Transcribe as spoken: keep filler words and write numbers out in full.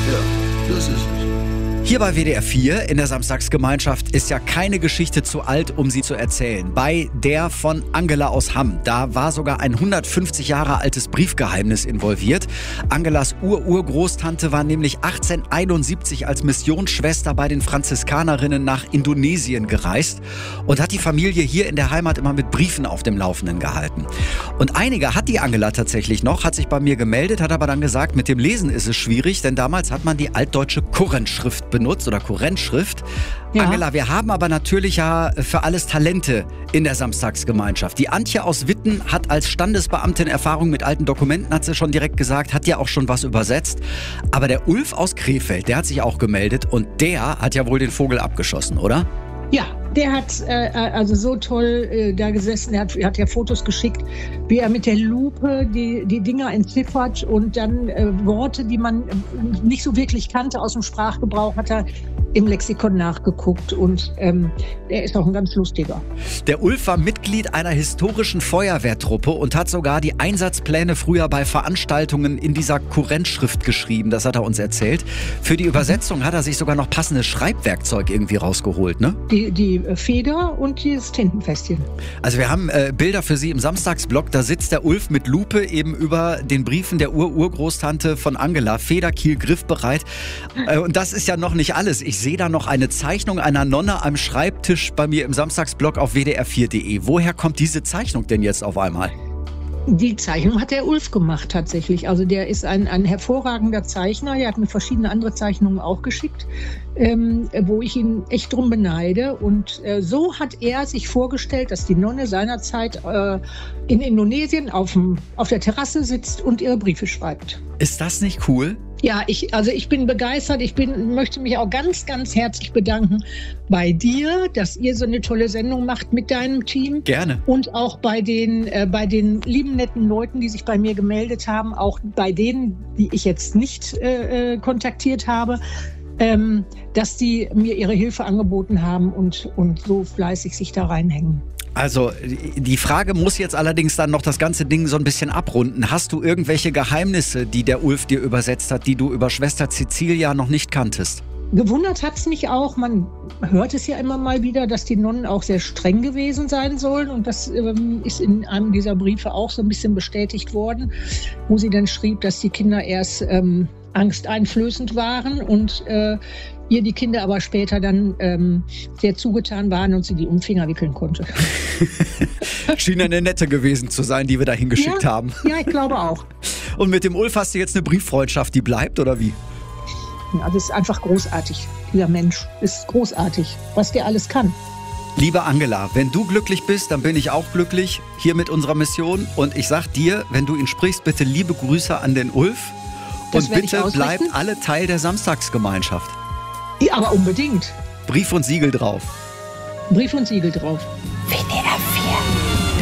Ja, das ist es. Hier bei W D R vier in der Samstagsgemeinschaft ist ja keine Geschichte zu alt, um sie zu erzählen. Bei der von Angela aus Hamm, da war sogar ein hundertfünfzig Jahre altes Briefgeheimnis involviert. Angelas Ur-Urgroßtante war nämlich achtzehnhunderteinundsiebzig als Missionsschwester bei den Franziskanerinnen nach Indonesien gereist und hat die Familie hier in der Heimat immer mit Briefen auf dem Laufenden gehalten. Und einige hat die Angela tatsächlich noch, hat sich bei mir gemeldet, hat aber dann gesagt, mit dem Lesen ist es schwierig, denn damals hat man die altdeutsche Kurrentschrift benutzt oder Kurrentschrift. Ja. Angela, wir haben aber natürlich ja für alles Talente in der Samstagsgemeinschaft. Die Antje aus Witten hat als Standesbeamtin Erfahrung mit alten Dokumenten, hat sie schon direkt gesagt, hat ja auch schon was übersetzt. Aber der Ulf aus Krefeld, der hat sich auch gemeldet und der hat ja wohl den Vogel abgeschossen, oder? Ja, der hat äh, also so toll äh, da gesessen, er hat, er hat ja Fotos geschickt, wie er mit der Lupe die, die Dinger entziffert und dann äh, Worte, die man nicht so wirklich kannte aus dem Sprachgebrauch, hat er im Lexikon nachgeguckt und ähm, er ist auch ein ganz lustiger. Der Ulf war Mitglied einer historischen Feuerwehrtruppe und hat sogar die Einsatzpläne früher bei Veranstaltungen in dieser Kurrentschrift geschrieben, das hat er uns erzählt. Für die Übersetzung hat er sich sogar noch passendes Schreibwerkzeug irgendwie rausgeholt, ne? Die, die Feder und das Tintenfässchen. Also wir haben äh, Bilder für Sie im Samstagsblog, da sitzt der Ulf mit Lupe eben über den Briefen der Ur-Urgroßtante von Angela, Feder, Kiel, griffbereit. Äh, und das ist ja noch nicht alles. Ich sehe da noch eine Zeichnung einer Nonne am Schreibtisch bei mir im Samstagsblog auf w d r vier punkt de. Woher kommt diese Zeichnung denn jetzt auf einmal? Die Zeichnung hat der Ulf gemacht tatsächlich. Also der ist ein, ein hervorragender Zeichner. Er hat mir verschiedene andere Zeichnungen auch geschickt, ähm, wo ich ihn echt drum beneide. Und äh, so hat er sich vorgestellt, dass die Nonne seinerzeit äh, in Indonesien auf, dem, auf der Terrasse sitzt und ihre Briefe schreibt. Ist das nicht cool? Ja, ich, also ich bin begeistert. Ich bin, möchte mich auch ganz, ganz herzlich bedanken bei dir, dass ihr so eine tolle Sendung macht mit deinem Team. Gerne. Und auch bei den, äh, bei den lieben, netten Leuten, die sich bei mir gemeldet haben, auch bei denen, die ich jetzt nicht äh, kontaktiert habe, ähm, dass die mir ihre Hilfe angeboten haben und, und so fleißig sich da reinhängen. Also die Frage muss jetzt allerdings dann noch das ganze Ding so ein bisschen abrunden. Hast du irgendwelche Geheimnisse, die der Ulf dir übersetzt hat, die du über Schwester Cecilia noch nicht kanntest? Gewundert hat es mich auch, man hört es ja immer mal wieder, dass die Nonnen auch sehr streng gewesen sein sollen. Und das ähm, ist in einem dieser Briefe auch so ein bisschen bestätigt worden, wo sie dann schrieb, dass die Kinder erst ähm, angsteinflößend waren und äh, ihr die Kinder aber später dann ähm, sehr zugetan waren und sie die um den Finger wickeln konnte. Schien eine nette gewesen zu sein, die wir da hingeschickt ja, haben. Ja, ich glaube auch. Und mit dem Ulf hast du jetzt eine Brieffreundschaft, die bleibt, oder wie? Ja, das ist einfach großartig. Dieser Mensch ist großartig, was der alles kann. Liebe Angela, wenn du glücklich bist, dann bin ich auch glücklich hier mit unserer Mission. Und ich sag dir, wenn du ihn sprichst, bitte liebe Grüße an den Ulf. Das und bitte bleibt alle Teil der Samstagsgemeinschaft. Ja, aber unbedingt. Brief und Siegel drauf. Brief und Siegel drauf.